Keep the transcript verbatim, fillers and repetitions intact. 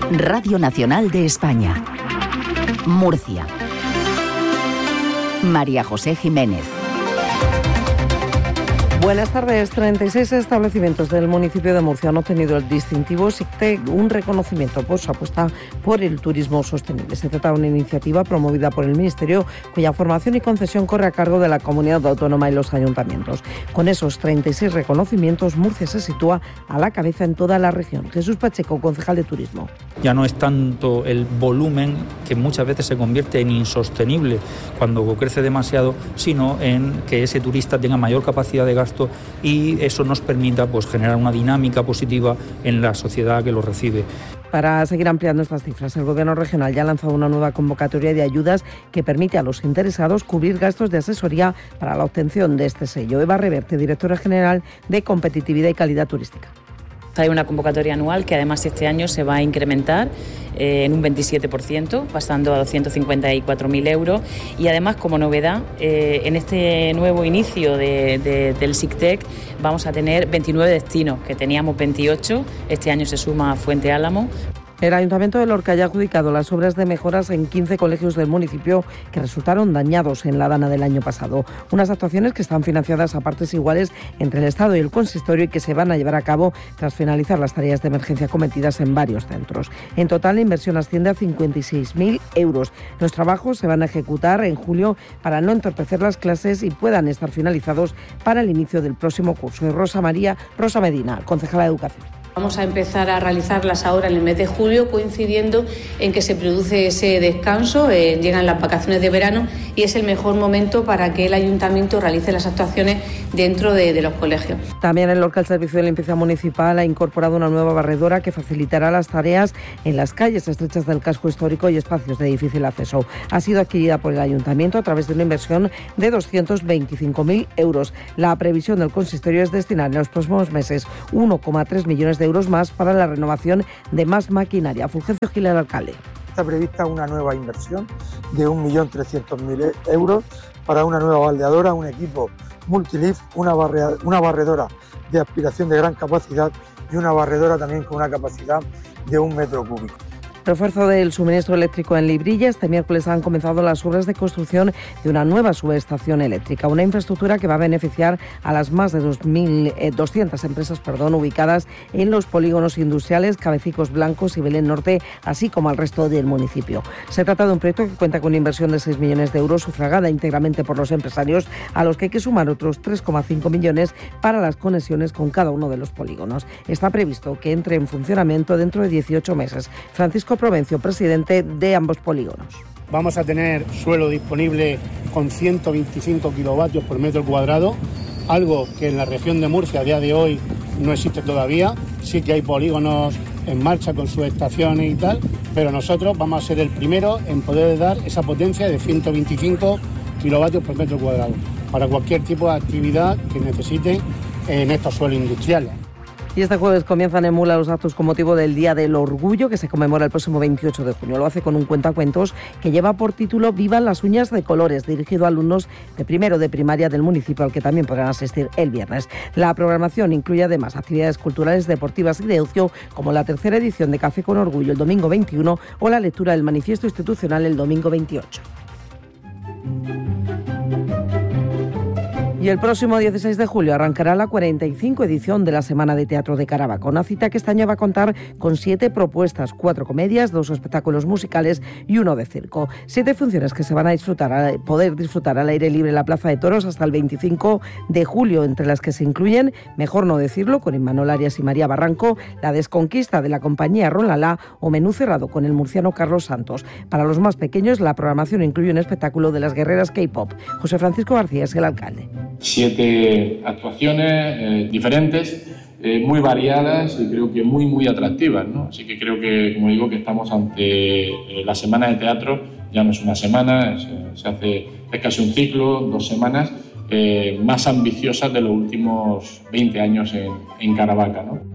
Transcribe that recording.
Radio Nacional de España. Murcia. María José Jiménez. Buenas tardes. treinta y seis establecimientos del municipio de Murcia han obtenido el distintivo SICTEC, un reconocimiento por su apuesta por el turismo sostenible. Se trata de una iniciativa promovida por el Ministerio, cuya formación y concesión corre a cargo de la comunidad autónoma y los ayuntamientos. Con esos treinta y seis reconocimientos, Murcia se sitúa a la cabeza en toda la región. Jesús Pacheco, concejal de Turismo. Ya no es tanto el volumen, que muchas veces se convierte en insostenible cuando crece demasiado, sino en que ese turista tenga mayor capacidad de gasto y eso nos permita pues, generar una dinámica positiva en la sociedad que lo recibe. Para seguir ampliando estas cifras, el Gobierno regional ya ha lanzado una nueva convocatoria de ayudas que permite a los interesados cubrir gastos de asesoría para la obtención de este sello. Eva Reverte, directora general de Competitividad y Calidad Turística. Hay una convocatoria anual que además este año se va a incrementar eh, en un veintisiete por ciento, pasando a doscientos cincuenta y cuatro mil euros. Y además, como novedad, eh, en este nuevo inicio de, de, del SICTEC vamos a tener veintinueve destinos, que teníamos veintiocho. Este año se suma Fuente Álamo. El Ayuntamiento de Lorca ya ha adjudicado las obras de mejoras en quince colegios del municipio que resultaron dañados en la dana del año pasado. Unas actuaciones que están financiadas a partes iguales entre el Estado y el Consistorio y que se van a llevar a cabo tras finalizar las tareas de emergencia cometidas en varios centros. En total, la inversión asciende a cincuenta y seis mil euros. Los trabajos se van a ejecutar en julio para no entorpecer las clases y puedan estar finalizados para el inicio del próximo curso. Rosa María, Rosa Medina, concejala de Educación. Vamos a empezar a realizarlas ahora en el mes de julio, coincidiendo en que se produce ese descanso, eh, llegan las vacaciones de verano y es el mejor momento para que el ayuntamiento realice las actuaciones dentro de, de los colegios. También en Lorca el Servicio de Limpieza Municipal ha incorporado una nueva barredora que facilitará las tareas en las calles estrechas del casco histórico y espacios de difícil acceso. Ha sido adquirida por el ayuntamiento a través de una inversión de doscientos veinticinco mil euros. La previsión del consistorio es destinar en los próximos meses uno coma tres millones de euros más para la renovación de más maquinaria. Fulgencio Gil, el alcalde. Está prevista una nueva inversión de un millón trescientos mil euros para una nueva baldeadora, un equipo multilift, una, barre, una barredora de aspiración de gran capacidad y una barredora también con una capacidad de un metro cúbico. Refuerzo del suministro eléctrico en Librilla. Este miércoles han comenzado las obras de construcción de una nueva subestación eléctrica, una infraestructura que va a beneficiar a las más de dos mil doscientas empresas perdón, ubicadas en los polígonos industriales Cabecicos Blancos y Belén Norte, así como al resto del municipio. Se trata de un proyecto que cuenta con una inversión de seis millones de euros, sufragada íntegramente por los empresarios, a los que hay que sumar otros tres coma cinco millones para las conexiones con cada uno de los polígonos. Está previsto que entre en funcionamiento dentro de dieciocho meses. Francisco Provencio, presidente de ambos polígonos. Vamos a tener suelo disponible con ciento veinticinco kilovatios por metro cuadrado, algo que en la región de Murcia a día de hoy no existe todavía. Sí que hay polígonos en marcha con sus estaciones y tal, pero nosotros vamos a ser el primero en poder dar esa potencia de ciento veinticinco kilovatios por metro cuadrado para cualquier tipo de actividad que necesite en estos suelos industriales. Y este jueves comienzan en Mula los actos con motivo del Día del Orgullo, que se conmemora el próximo veintiocho de junio. Lo hace con un cuentacuentos que lleva por título Vivan las uñas de colores, dirigido a alumnos de primero de primaria del municipio, al que también podrán asistir el viernes. La programación incluye además actividades culturales, deportivas y de ocio, como la tercera edición de Café con Orgullo el domingo veintiuno o la lectura del manifiesto institucional el domingo veintiocho. Y el próximo dieciséis de julio arrancará la cuarenta y cinco edición de la Semana de Teatro de Caravaca, una cita que este año va a contar con siete propuestas, cuatro comedias, dos espectáculos musicales y uno de circo. Siete funciones que se van a disfrutar, a poder disfrutar al aire libre en la Plaza de Toros hasta el veinticinco de julio, entre las que se incluyen, mejor no decirlo, con Imanol Arias y María Barranco, La Desconquista de la compañía Ronlalá o Menú cerrado con el murciano Carlos Santos. Para los más pequeños, la programación incluye un espectáculo de las guerreras K-pop. José Francisco García es el alcalde. Siete actuaciones eh, diferentes, eh, muy variadas y creo que muy, muy atractivas, ¿no? Así que creo que, como digo, que estamos ante eh, la Semana de Teatro. Ya no es una semana, es, se hace, es casi un ciclo, dos semanas, eh, más ambiciosas de los últimos veinte años en, en Caravaca, ¿no?